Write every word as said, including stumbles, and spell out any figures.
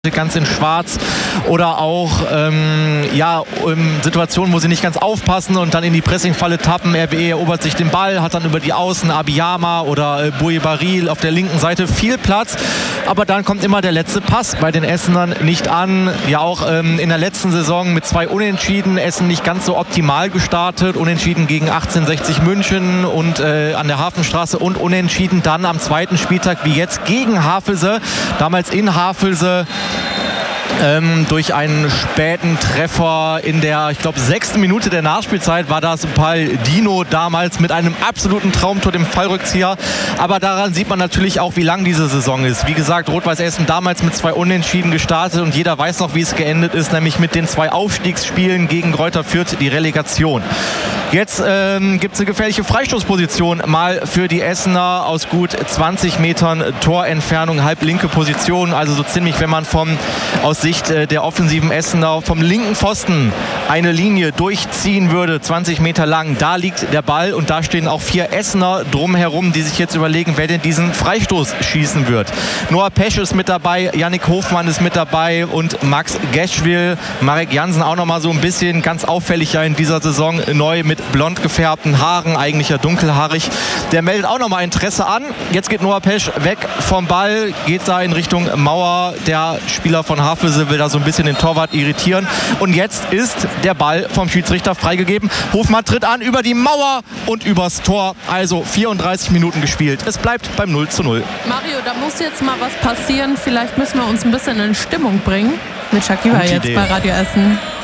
ganz in Schwarz oder auch ähm, ja, in Situationen, wo sie nicht ganz aufpassen und dann in die Pressingfalle tappen. R W E erobert sich den Ball, hat dann über die Außen Abiyama oder äh, Bouibaril auf der linken Seite viel Platz, aber dann kommt immer der letzte Pass bei den Essenern nicht an. Ja, auch ähm, in der letzten Saison mit zwei Unentschieden, Essen nicht ganz so optimal gestartet, Unentschieden gegen achtzehnhundertsechzig München und äh, an der Hafenstraße und Unentschieden dann am zweiten Spieltag wie jetzt gegen Havelse, damals in Havelse. Ähm, durch einen späten Treffer in der, ich glaube, sechsten Minute der Nachspielzeit war das Paldino damals mit einem absoluten Traumtor, dem Fallrückzieher. Aber daran sieht man natürlich auch, wie lang diese Saison ist. Wie gesagt, Rot-Weiß Essen damals mit zwei Unentschieden gestartet und jeder weiß noch, wie es geendet ist, nämlich mit den zwei Aufstiegsspielen gegen Greuther Fürth, die Relegation. Jetzt ähm, gibt es eine gefährliche Freistoßposition mal für die Essener aus gut zwanzig Metern Torentfernung, halblinke Position, also so ziemlich, wenn man vom aus Sicht äh, der offensiven Essener vom linken Pfosten eine Linie durchziehen würde, zwanzig Meter lang, da liegt der Ball und da stehen auch vier Essener drumherum, die sich jetzt überlegen, wer denn diesen Freistoß schießen wird. Noah Pesch ist mit dabei, Yannick Hofmann ist mit dabei und Max Geschwil, Marek Jansen auch nochmal so ein bisschen ganz auffällig ja in dieser Saison neu mit blond gefärbten Haaren, eigentlich ja dunkelhaarig. Der meldet auch nochmal Interesse an. Jetzt geht Noah Pesch weg vom Ball, geht da in Richtung Mauer. Der Spieler von Havelse will da so ein bisschen den Torwart irritieren. Und jetzt ist der Ball vom Schiedsrichter freigegeben. Hofmann tritt an über die Mauer und übers Tor. Also vierunddreißig Minuten gespielt. Es bleibt beim null zu null. Mario, da muss jetzt mal was passieren. Vielleicht müssen wir uns ein bisschen in Stimmung bringen. Mit Shakira jetzt Idee bei Radio Essen.